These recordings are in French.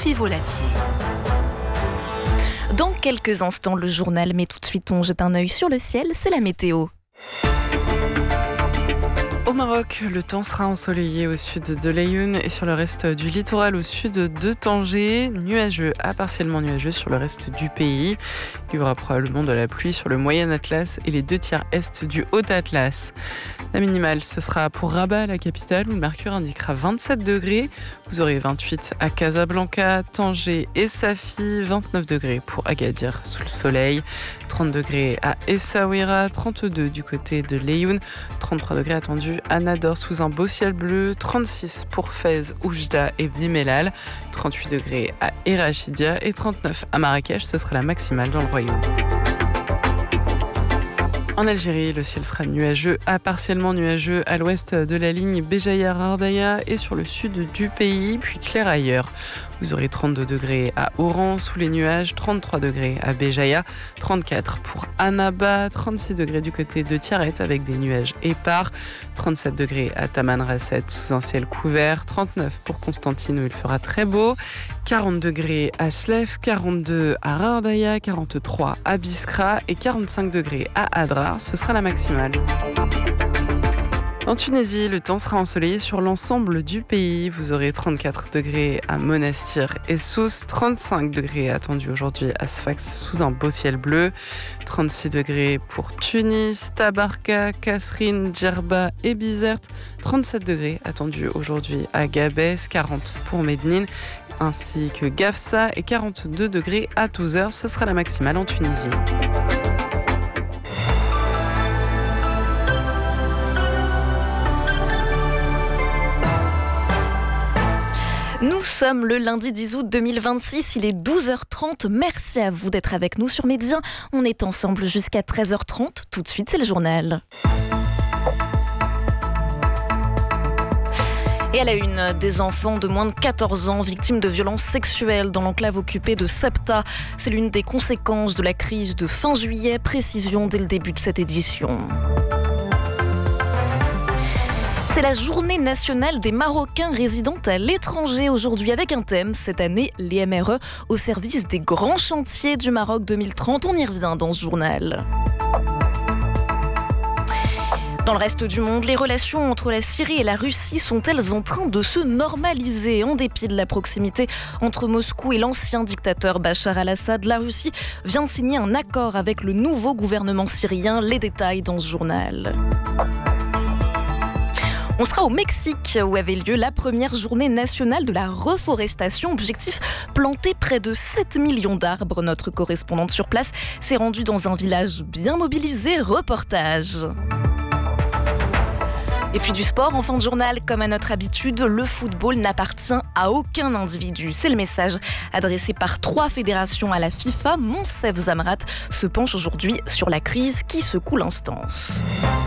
Sophie Volatier. Dans quelques instants, le journal, mais tout de suite, on jette un œil sur le ciel, c'est la météo. Au Maroc, le temps sera ensoleillé au sud de Laayoune et sur le reste du littoral au sud de Tanger. Nuageux à partiellement nuageux sur le reste du pays. Il y aura probablement de la pluie sur le Moyen Atlas et les 2/3 est du Haut Atlas. La minimale, ce sera pour Rabat, la capitale, où le mercure indiquera 27 degrés. Vous aurez 28 à Casablanca, Tanger et Safi, 29 degrés pour Agadir sous le soleil, 30 degrés à Essaouira, 32 du côté de Laayoune, 33 degrés attendus à Nador sous un beau ciel bleu, 36 pour Fès, Oujda et Bnimelal, 38 degrés à Erachidia et 39 à Marrakech, ce sera la maximale dans le royaume. En Algérie, le ciel sera nuageux à partiellement nuageux à l'ouest de la ligne Béjaïa-Ardaya et sur le sud du pays, puis clair ailleurs. Vous aurez 32 degrés à Oran sous les nuages, 33 degrés à Béjaïa, 34 pour Annaba, 36 degrés du côté de Tiaret avec des nuages épars, 37 degrés à Tamanrasset sous un ciel couvert, 39 pour Constantine où il fera très beau, 40 degrés à Chlef, 42 à Rardaya, 43 à Biskra et 45 degrés à Adrar. Ce sera la maximale. En Tunisie, le temps sera ensoleillé sur l'ensemble du pays. Vous aurez 34 degrés à Monastir et Sousse, 35 degrés attendus aujourd'hui à Sfax sous un beau ciel bleu, 36 degrés pour Tunis, Tabarka, Kasserine, Djerba et Bizerte, 37 degrés attendus aujourd'hui à Gabès, 40 pour Mednine ainsi que Gafsa et 42 degrés à Tozeur. Ce sera la maximale en Tunisie. Nous sommes le lundi 10 août 2026, il est 12h30. Merci à vous d'être avec nous sur Média. On est ensemble jusqu'à 13h30. Tout de suite, c'est le journal. Et à la une, des enfants de moins de 14 ans victimes de violences sexuelles dans l'enclave occupée de Ceuta. C'est l'une des conséquences de la crise de fin juillet. Précision dès le début de cette édition. C'est la journée nationale des Marocains résidant à l'étranger aujourd'hui avec un thème, cette année, les MRE au service des grands chantiers du Maroc 2030. On y revient dans ce journal. Dans le reste du monde, les relations entre la Syrie et la Russie sont-elles en train de se normaliser en dépit de la proximité entre Moscou et l'ancien dictateur Bachar al-Assad? La Russie vient de signer un accord avec le nouveau gouvernement syrien. Les détails dans ce journal. On sera au Mexique où avait lieu la première journée nationale de la reforestation. Objectif, planter près de 7 millions d'arbres. Notre correspondante sur place s'est rendue dans un village bien mobilisé. Reportage. Et puis du sport en fin de journal, comme à notre habitude, le football n'appartient à aucun individu. C'est le message adressé par 3 fédérations à la FIFA. Monsef Zamrat se penche aujourd'hui sur la crise qui secoue l'instance.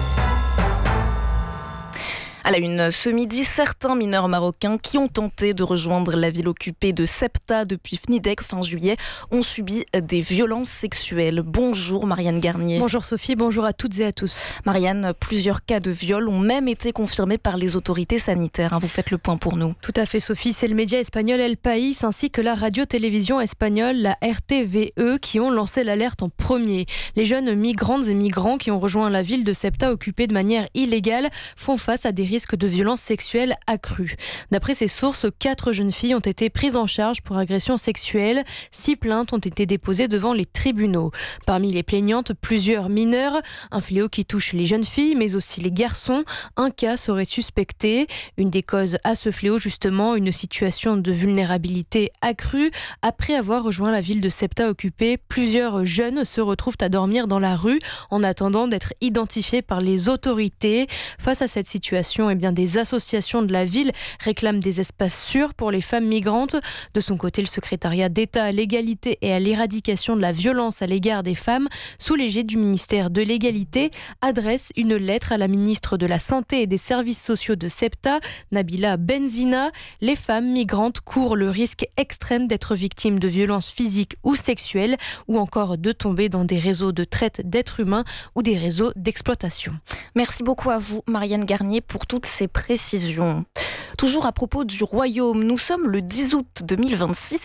À la une, ce midi, certains mineurs marocains qui ont tenté de rejoindre la ville occupée de Ceuta depuis Fnidek fin juillet ont subi des violences sexuelles. Bonjour Marianne Garnier. Bonjour Sophie, bonjour à toutes et à tous. Marianne, plusieurs cas de viol ont même été confirmés par les autorités sanitaires. Vous faites le point pour nous. Tout à fait Sophie, c'est le média espagnol El País ainsi que la radio-télévision espagnole, la RTVE, qui ont lancé l'alerte en premier. Les jeunes migrantes et migrants qui ont rejoint la ville de Ceuta occupée de manière illégale font face à des risques de violences sexuelles accrues. D'après ces sources, 4 jeunes filles ont été prises en charge pour agression sexuelle. 6 plaintes ont été déposées devant les tribunaux. Parmi les plaignantes, plusieurs mineurs. Un fléau qui touche les jeunes filles, mais aussi les garçons. Un cas serait suspecté. Une des causes à ce fléau, justement, une situation de vulnérabilité accrue. Après avoir rejoint la ville de Ceuta occupée, plusieurs jeunes se retrouvent à dormir dans la rue en attendant d'être identifiés par les autorités. Face à cette situation, des associations de la ville réclament des espaces sûrs pour les femmes migrantes. De son côté, le secrétariat d'État à l'égalité et à l'éradication de la violence à l'égard des femmes, sous l'égide du ministère de l'Égalité, adresse une lettre à la ministre de la Santé et des Services sociaux de Ceuta, Nabila Benzina. Les femmes migrantes courent le risque extrême d'être victimes de violences physiques ou sexuelles ou encore de tomber dans des réseaux de traite d'êtres humains ou des réseaux d'exploitation. Merci beaucoup à vous, Marianne Garnier, pour toutes ces précisions. Toujours à propos du Royaume, nous sommes le 10 août 2026